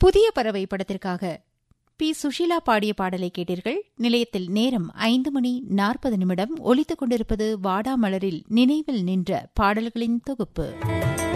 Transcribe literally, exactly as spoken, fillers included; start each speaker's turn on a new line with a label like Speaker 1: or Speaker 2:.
Speaker 1: புதிய பறவை படத்திற்காக பி சுஷீலா பாடிய பாடலை கேட்டீர்கள். நிலையத்தில் நேரம் ஐந்து மணி நாற்பது நிமிடம். ஒலித்துக் கொண்டிருப்பது வாடாமலரில் நினைவில் நின்ற பாடல்களின் தொகுப்பு.